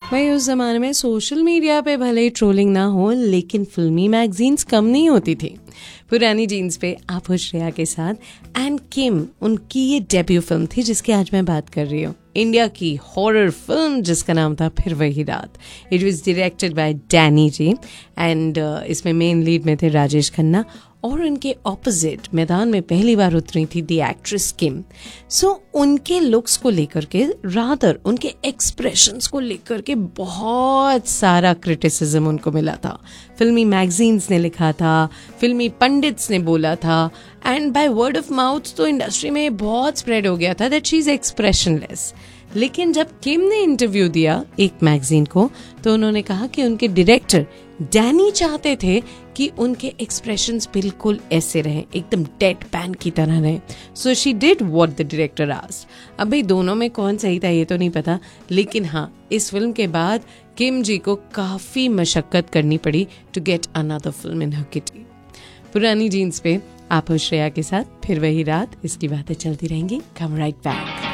भाई उस जमाने में सोशल मीडिया पे भले ही ट्रोलिंग ना हो, लेकिन फिल्मी मैगजीन्स कम नहीं होती थी। पुरानी जीन्स पे आप हो श्रेया के साथ एंड किम, उनकी ये डेब्यू फिल्म थी जिसकी आज मैं बात कर रही हूँ। इंडिया की हॉरर फिल्म जिसका नाम था फिर वही रात। It was directed by Danny ji and इसमें मेन लीड में थे राजेश खन्ना और उनके ऑपोजिट मैदान में पहली बार उतरी थी दी एक्ट्रेस किम। सो उनके लुक्स को लेकर के, रादर उनके एक्सप्रेशंस को लेकर के बहुत सारा क्रिटिसिज्म उनको मिला था। फिल्मी मैगजीन्स ने लिखा था, फिल्मी पंडित्स ने बोला था and by word of mouth तो इंडस्ट्री में बहुत स्प्रेड हो गया था दैट शी इज एक्सप्रेशनलेस। लेकिन जब किम ने इंटरव्यू दिया एक मैगजीन को तो उन्होंने कहा कि उनके डायरेक्टर डैनी चाहते थे कि उनके एक्सप्रेशंस बिल्कुल ऐसे रहें, एकदम डेड पैन की तरह रहें। So she did what the director asked. अब भाई दोनों में कौन सही था ये तो नहीं पता, लेकिन हाँ, इस फिल्म के बाद किम जी को काफी मशक्कत करनी पड़ी to get another film in her kitty. पुरानी जीन्स पे आप हो श्रेया के साथ फिर वही रात, इसकी बातें चलती रहेंगी। कम राइट बैक।